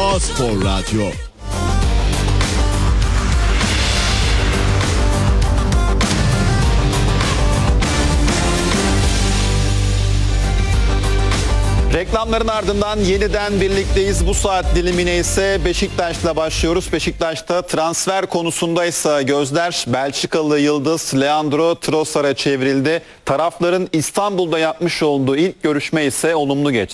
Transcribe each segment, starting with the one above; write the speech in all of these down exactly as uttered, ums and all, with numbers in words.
A-Spor Radyo. Reklamların ardından yeniden birlikteyiz. Bu saat dilimine ise Beşiktaş'la başlıyoruz. Beşiktaş'ta transfer konusundaysa gözler Belçikalı yıldız Leandro Trossard'a çevrildi. Tarafların İstanbul'da yapmış olduğu ilk görüşme ise olumlu geçti.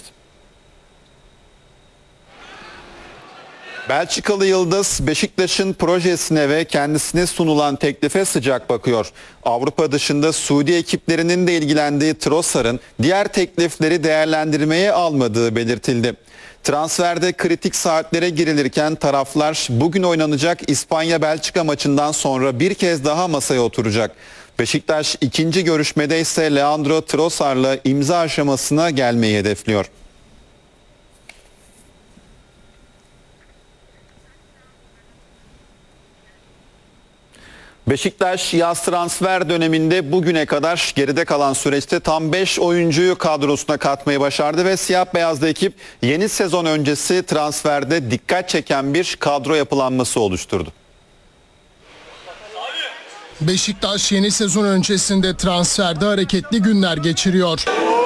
Belçikalı yıldız Beşiktaş'ın projesine ve kendisine sunulan teklife sıcak bakıyor. Avrupa dışında Suudi ekiplerinin de ilgilendiği Trossard'ın diğer teklifleri değerlendirmeye almadığı belirtildi. Transferde kritik saatlere girilirken taraflar bugün oynanacak İspanya-Belçika maçından sonra bir kez daha masaya oturacak. Beşiktaş ikinci görüşmede ise Leandro Trossard'la imza aşamasına gelmeyi hedefliyor. Beşiktaş yaz transfer döneminde bugüne kadar geride kalan süreçte tam beş oyuncuyu kadrosuna katmayı başardı ve siyah beyazlı ekip yeni sezon öncesi transferde dikkat çeken bir kadro yapılanması oluşturdu. Beşiktaş yeni sezon öncesinde transferde hareketli günler geçiriyor.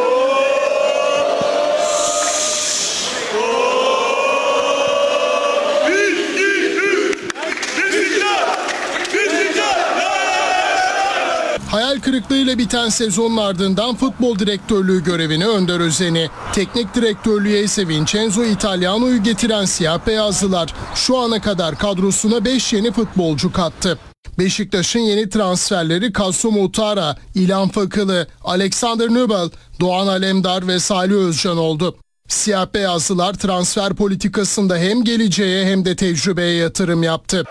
Hayal kırıklığıyla biten sezonun ardından futbol direktörlüğü görevini Önder Özen'i, teknik direktörlüğe ise Vincenzo Italiano'yu getiren siyah beyazlılar şu ana kadar kadrosuna beş yeni futbolcu kattı. Beşiktaş'ın yeni transferleri Kasım Utara, İlhan Fakılı, Alexander Nübel, Doğan Alemdar ve Salih Özcan oldu. Siyah beyazlılar transfer politikasında hem geleceğe hem de tecrübeye yatırım yaptı.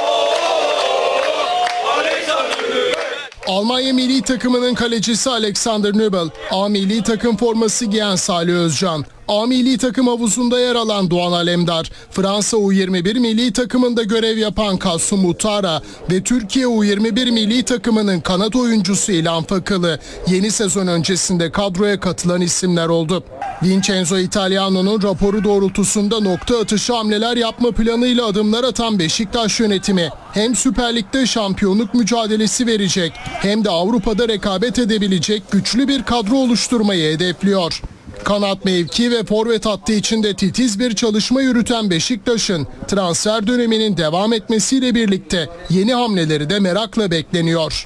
Almanya milli takımının kalecisi Alexander Nübel, A milli takım forması giyen Salih Özcan, A milli takım havuzunda yer alan Doğan Alemdar, Fransa U yirmi bir milli takımında görev yapan Kasım Utara ve Türkiye U yirmi bir milli takımının kanat oyuncusu İlhan Fakılı yeni sezon öncesinde kadroya katılan isimler oldu. Vincenzo Italiano'nun raporu doğrultusunda nokta atışı hamleler yapma planıyla adımlar atan Beşiktaş yönetimi hem Süper Lig'de şampiyonluk mücadelesi verecek hem de Avrupa'da rekabet edebilecek güçlü bir kadro oluşturmayı hedefliyor. Kanat mevki ve forvet hattı içinde titiz bir çalışma yürüten Beşiktaş'ın transfer döneminin devam etmesiyle birlikte yeni hamleleri de merakla bekleniyor.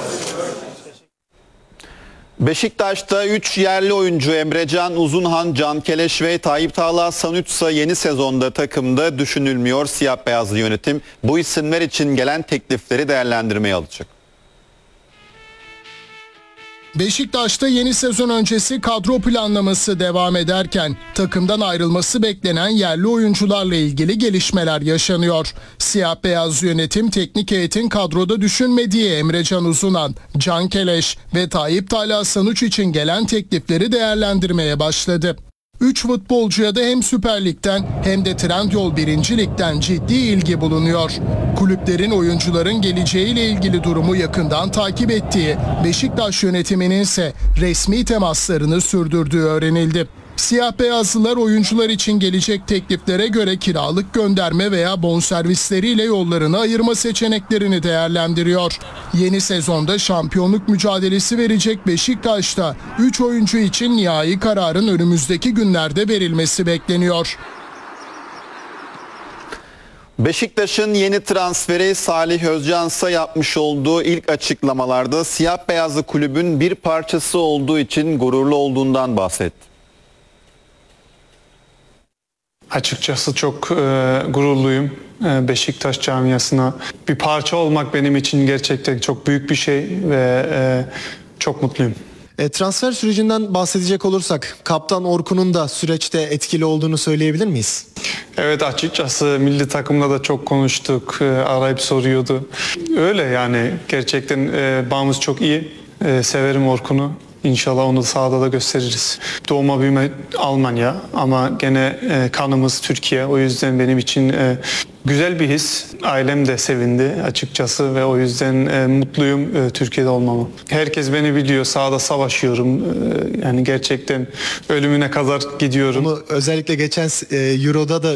Beşiktaş'ta üç yerli oyuncu Emrecan Uzunhan, Can Keleş ve Tayyip Talha Sanuçsa yeni sezonda takımda düşünülmüyor. Siyah beyazlı yönetim bu isimler için gelen teklifleri değerlendirmeye alacak. Beşiktaş'ta yeni sezon öncesi kadro planlaması devam ederken takımdan ayrılması beklenen yerli oyuncularla ilgili gelişmeler yaşanıyor. Siyah beyaz yönetim teknik heyetin kadroda düşünmediği Emrecan Uzunan, Can Keleş ve Tayyip Talha Sanuç için gelen teklifleri değerlendirmeye başladı. Üç futbolcuya da hem Süper Lig'den hem de Trendyol birinci Lig'den ciddi ilgi bulunuyor. Kulüplerin oyuncuların geleceğiyle ilgili durumu yakından takip ettiği Beşiktaş yönetiminin ise resmi temaslarını sürdürdüğü öğrenildi. Siyah beyazlılar oyuncular için gelecek tekliflere göre kiralık gönderme veya bonservisleriyle yollarını ayırma seçeneklerini değerlendiriyor. Yeni sezonda şampiyonluk mücadelesi verecek Beşiktaş'ta üç oyuncu için nihai kararın önümüzdeki günlerde verilmesi bekleniyor. Beşiktaş'ın yeni transferi Salih Özcan'sa yapmış olduğu ilk açıklamalarda siyah beyazlı kulübün bir parçası olduğu için gururlu olduğundan bahsetti. Açıkçası çok e, gururluyum. E, Beşiktaş camiasına bir parça olmak benim için gerçekten çok büyük bir şey ve e, çok mutluyum. E, transfer sürecinden bahsedecek olursak Kaptan Orkun'un da süreçte etkili olduğunu söyleyebilir miyiz? Evet, açıkçası milli takımda da çok konuştuk, e, arayıp soruyordu. Öyle yani gerçekten e, bağımız çok iyi. E, severim Orkun'u. İnşallah onu sahada da gösteririz. Doğma büyüme Almanya ama gene e, kanımız Türkiye. O yüzden benim için e, güzel bir his. Ailem de sevindi açıkçası ve o yüzden e, mutluyum e, Türkiye'de olmama. Herkes beni biliyor. Sahada savaşıyorum. E, yani gerçekten ölümüne kadar gidiyorum. Ama özellikle geçen e, Euro'da da